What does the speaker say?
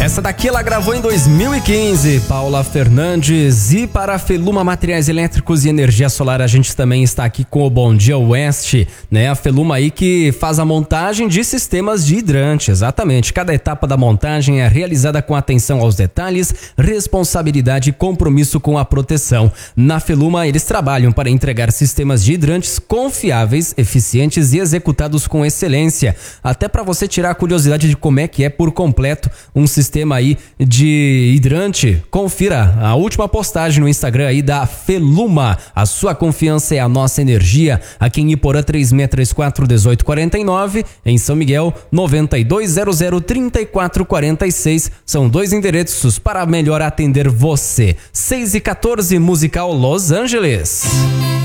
Essa daqui ela gravou em 2015, Paula Fernandes. E para a Feluma Materiais Elétricos e Energia Solar, a gente também está aqui com o Bom Dia Oeste, né? A Feluma aí que faz a montagem de sistemas de hidrante, exatamente. Cada etapa da montagem é realizada com atenção aos detalhes, responsabilidade e compromisso com a proteção. Na Feluma, eles trabalham para entregar sistemas de hidrantes confiáveis, eficientes e executados com excelência. Até para você tirar a curiosidade de como é que é por completo um sistema aí de hidrante, confira a última postagem no Instagram aí da Feluma. A sua confiança é a nossa energia. Aqui em Iporã, 3634-1849, em São Miguel, 9200-3446. São 2 endereços para melhor atender você. 6 e 14, musical Los Angeles.